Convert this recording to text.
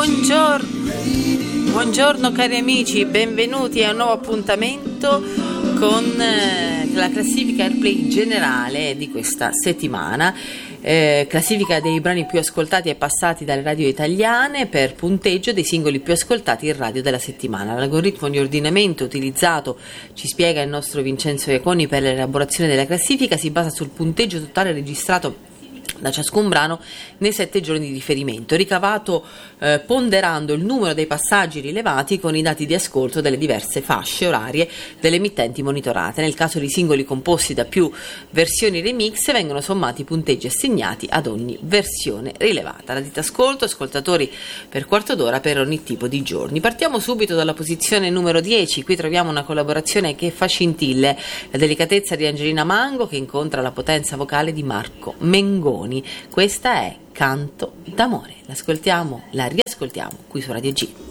Buongiorno cari amici, benvenuti a un nuovo appuntamento con la classifica Airplay generale di questa settimana, classifica dei brani più ascoltati e passati dalle radio italiane per punteggio dei singoli più ascoltati in radio della settimana. L'algoritmo di ordinamento utilizzato, ci spiega il nostro Vincenzo Iaconi, per l'elaborazione della classifica si basa sul punteggio totale registrato da ciascun brano nei 7 giorni di riferimento, ricavato ponderando il numero dei passaggi rilevati con i dati di ascolto delle diverse fasce orarie delle emittenti monitorate. Nel caso di singoli composti da più versioni remix vengono sommati i punteggi assegnati ad ogni versione rilevata. La dita ascolto, ascoltatori per quarto d'ora per ogni tipo di giorni. Partiamo subito dalla posizione numero 10, qui troviamo una collaborazione che fa scintille, la delicatezza di Angelina Mango che incontra la potenza vocale di Marco Mengoni. Questa è Canto d'amore, la riascoltiamo qui su Radio G.